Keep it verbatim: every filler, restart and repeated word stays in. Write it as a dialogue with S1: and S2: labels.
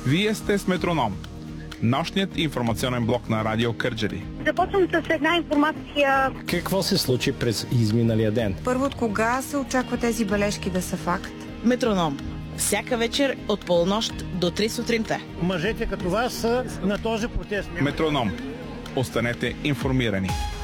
S1: Вие сте с Метроном, нощният информационен блок на Радио Кърджали.
S2: Започвам с една информация.
S3: Какво се случи през изминалия ден?
S4: Първо, от кога се очаква тези бележки да са факт?
S5: Метроном. Всяка вечер от полунощ до три сутринта.
S6: Мъжете като вас са на този протест.
S1: Метроном. Останете информирани.